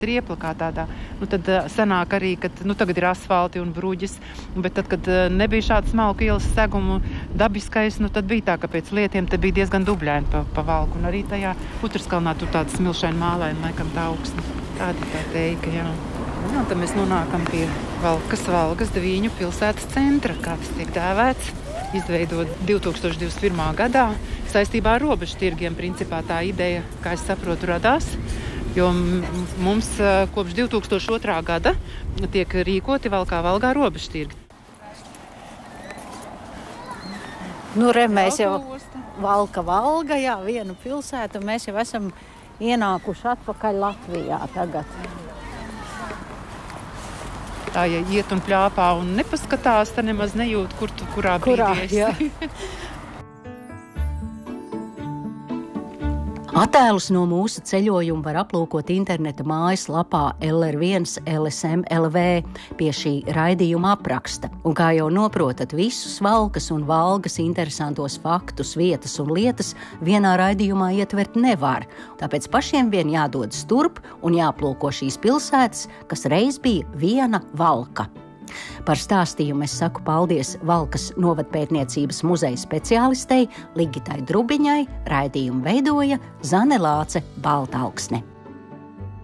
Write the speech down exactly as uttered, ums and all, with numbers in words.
Rieplakā tādā, nu tad uh, sanāk arī, ka nu, tagad ir asfalti un bruģis, bet tad, kad uh, nebija šāds smalku ielas segumu dabiskais, nu tad bija tā, ka pēc lietiem te bija diezgan dubļaini pa, pa valku, un arī tajā Utraskalnā tur tāda smilšaina mālaina, laikam tā augsne. Tāda tā teika, jā. Un tad mēs nonākam pie Valkas, Valgas Devīņu pilsētas centra, kā tas tiek dēvēts, izveidot divtūkstoš divdesmit pirmā gadā, saistībā ar robežtirgiem, principā tā ideja, kā es saprotu, radās. Jo mums kopš divtūkstoš otrā gada tiek rīkoti Valkā Valgā robežtirgi. Nu, re, mēs jau Valka Valga, jā, vienu pilsētu, mēs jau esam ienākuši atpakaļ Latvijā tagad. Tā, ja iet un pļāpā un nepaskatās, tad nemaz nejūt, kur tu, kurā brīdī esi. Attēlus no mūsu ceļojuma var aplūkot interneta mājaslapā L R viens L S M L V pie šī raidījuma apraksta. Un kā jau noprotat, visus Valkas un Valgas interesantos faktus, vietas un lietas vienā raidījumā ietvert nevar. Tāpēc pašiem vien jādodas turp un jāplūko šīs pilsētas, kas reiz bija viena Valka. Par stāstījumu es saku paldies Valkas novadpētniecības muzeja speciālistei Ligitai Drubiņai, raidījumu veidoja Zane Lāce Baltalksne.